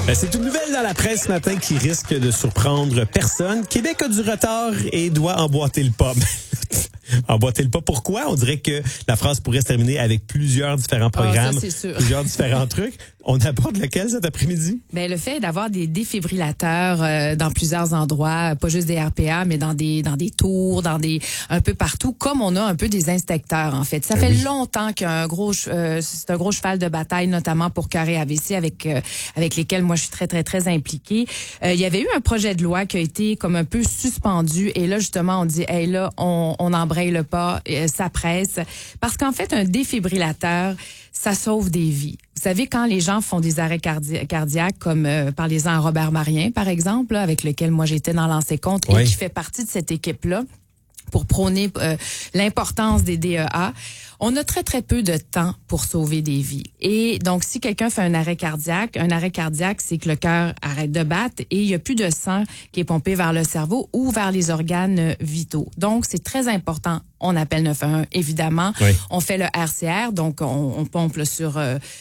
C'est une nouvelle dans la presse ce matin qui risque de surprendre personne. Québec a du retard et doit emboîter le pas. Emboîter le pas, pourquoi? On dirait que la phrase pourrait se terminer avec plusieurs différents programmes, plusieurs différents trucs. On aborde lequel cet après-midi? Ben, le fait d'avoir des défibrillateurs dans plusieurs endroits, pas juste des RPA, mais dans des tours, un peu partout, comme on a un peu des inspecteurs, en fait. Ça fait longtemps qu'il y a c'est un gros cheval de bataille, notamment pour Cœur et AVC, avec lesquels moi je suis très, très, très impliquée. Il y avait eu un projet de loi qui a été comme un peu suspendu, et là, justement, on dit, hey, là, on embraye le pas, ça presse. Parce qu'en fait, un défibrillateur, ça sauve des vies. Vous savez, quand les gens font des arrêts cardiaques, comme parlez-en à Robert Marien, par exemple, là, avec lequel moi j'étais dans Lancer Compte et qui fait partie de cette équipe-là, pour prôner l'importance des DEA, on a très, très peu de temps pour sauver des vies. Et donc, si quelqu'un fait un arrêt cardiaque, c'est que le cœur arrête de battre et il n'y a plus de sang qui est pompé vers le cerveau ou vers les organes vitaux. Donc, c'est très important. On appelle 911, évidemment. Oui. On fait le RCR, donc on pompe là, sur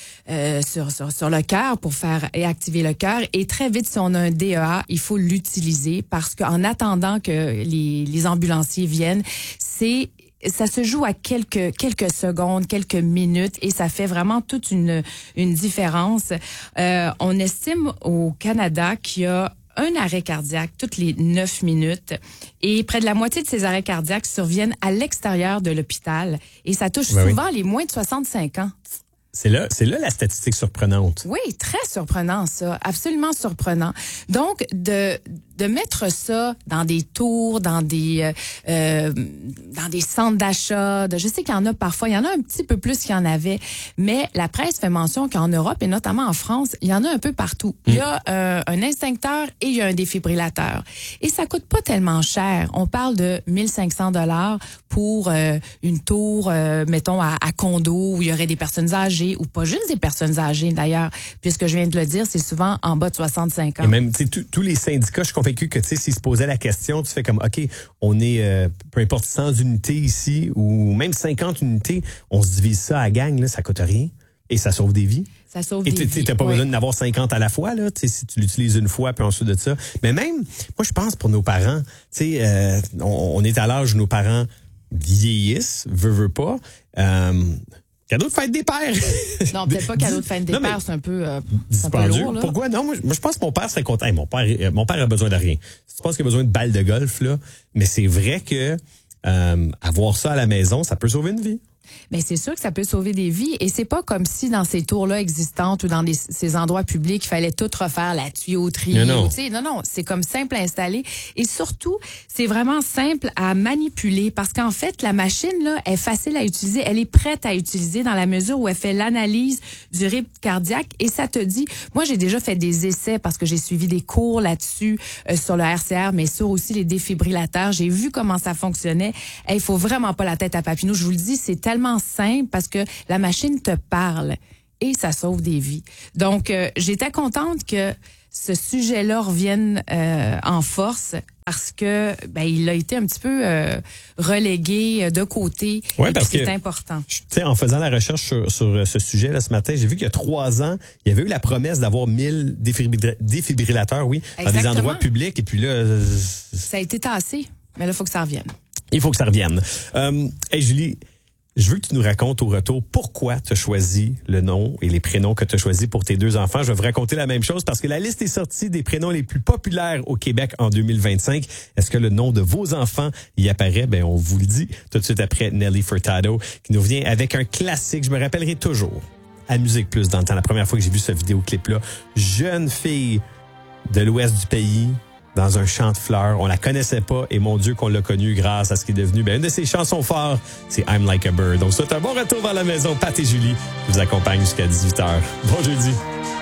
le cœur pour faire et activer le cœur. Et très vite, si on a un DEA, il faut l'utiliser parce qu'en attendant que les ambulanciers viennent, ça se joue à quelques secondes, quelques minutes, et ça fait vraiment toute une différence. On estime au Canada qu'il y a un arrêt cardiaque toutes les 9 minutes, et près de la moitié de ces arrêts cardiaques surviennent à l'extérieur de l'hôpital, et ça touche souvent les moins de 65 ans. C'est là la statistique surprenante. Oui, très surprenant ça, absolument surprenant. Donc de mettre ça dans des tours, dans des centres d'achat, je sais qu'il y en a parfois, il y en a un petit peu plus qu'il y en avait, mais la presse fait mention qu'en Europe et notamment en France, il y en a un peu partout. Il y a un instincteur et il y a un défibrillateur. Et ça coûte pas tellement cher. On parle de 1500 $ pour une tour, mettons, à condo, où il y aurait des personnes âgées, ou pas juste des personnes âgées d'ailleurs, puisque je viens de le dire, c'est souvent en bas de 65 ans. Et même, tu sais, tous les syndicats, je suis convaincu que, tu sais, s'ils se posaient la question, tu fais comme, OK, on est, peu importe 100 unités ici, ou même 50 unités, on se divise ça à gang, là, ça coûte rien, et ça sauve des vies. Ça sauve des vies. Et t'as pas besoin d'en avoir 50 à la fois, là, tu sais, si tu l'utilises une fois, puis ensuite de ça. Mais même, moi, je pense pour nos parents, tu sais, on est à l'âge où nos parents vieillissent, veut pas, cadeau de fête des pères. Non, peut-être pas cadeau de fête des pères, c'est un peu lourd, là. Pourquoi? Non, moi, je pense que mon père serait content. Hey, mon père a besoin de rien. Je pense qu'il a besoin de balles de golf, là. Mais c'est vrai que avoir ça à la maison, ça peut sauver une vie. Mais c'est sûr que ça peut sauver des vies, et c'est pas comme si dans ces tours-là existantes ou dans ces endroits publics, il fallait tout refaire, la tuyauterie. Non, c'est comme simple à installer, et surtout, c'est vraiment simple à manipuler, parce qu'en fait, la machine là est facile à utiliser, elle est prête à utiliser dans la mesure où elle fait l'analyse du rythme cardiaque, et ça te dit, moi j'ai déjà fait des essais parce que j'ai suivi des cours là-dessus sur le RCR, mais sur aussi les défibrillateurs, j'ai vu comment ça fonctionnait. Il faut vraiment pas la tête à Papineau, je vous le dis, c'est tellement simple parce que la machine te parle et ça sauve des vies. Donc, j'étais contente que ce sujet-là revienne en force parce que il a été un petit peu relégué de côté. Oui, et parce que c'est important. Tu sais, en faisant la recherche sur ce sujet-là ce matin, j'ai vu qu'il y a 3 ans, il y avait eu la promesse d'avoir 1000 défibrillateurs, dans des endroits publics. Et puis là, ça a été tassé, mais là, il faut que ça revienne. Il faut que ça revienne. Hey, Julie, je veux que tu nous racontes au retour pourquoi tu as choisi le nom et les prénoms que tu as choisis pour tes 2 enfants. Je vais vous raconter la même chose parce que la liste est sortie des prénoms les plus populaires au Québec en 2025. Est-ce que le nom de vos enfants y apparaît? On vous le dit tout de suite après Nelly Furtado qui nous vient avec un classique. Je me rappellerai toujours à Musique Plus dans le temps, la première fois que j'ai vu ce vidéoclip-là. Jeune fille de l'ouest du pays, dans un champ de fleurs. On la connaissait pas et mon Dieu qu'on l'a connue grâce à ce qui est devenu une de ses chansons fortes, c'est I'm Like a Bird. Donc c'est un bon retour vers la maison. Pat et Julie vous accompagnent jusqu'à 18h. Bon jeudi.